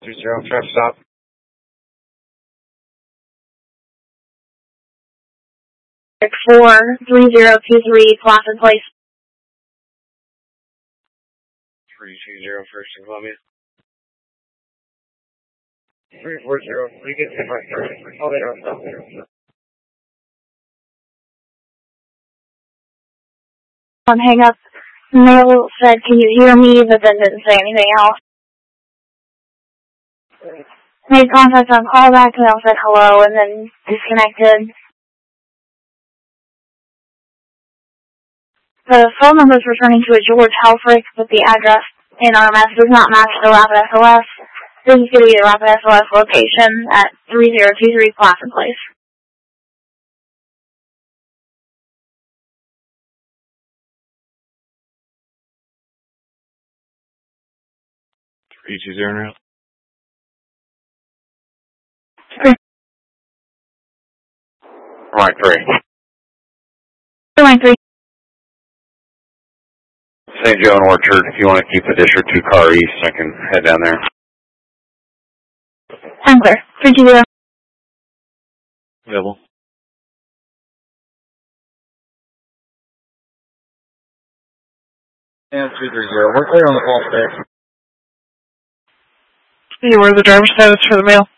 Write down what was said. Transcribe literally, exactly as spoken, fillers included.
two zero, trap stop. four three zero two three, Placid Place. three two zero, First in Columbia. three four zero, we get to my first. Oh, they don't stop there. On hang up, Mail said, can you hear me, but then didn't say anything else. Made contact on callback, Mail said hello, and then disconnected. The phone number is returning to a George Helfrich, but the address in R M S does not match the Rapid S O S. This is going to be the Rapid S O S location at three zero two three Placid Place. three two zero now. Right, three. Line three. Saint Joe and Orchard. If you want to keep the district two car east, I can head down there. I'm clear. three two zero. Available. And three three zero. We're clear on the call space. You were the driver's status for the mail?